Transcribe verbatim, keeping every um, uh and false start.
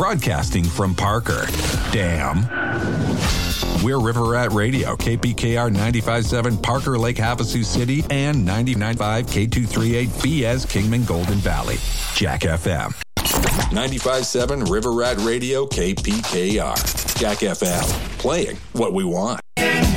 broadcasting from Parker. Damn. We're River Rat Radio, K P K R ninety-five point seven Parker Lake Havasu City and ninety-nine point five K two thirty-eight B S Kingman Golden Valley. Jack F M. ninety-five point seven River Rat Radio, K P K R. Jack F M. Playing what we want.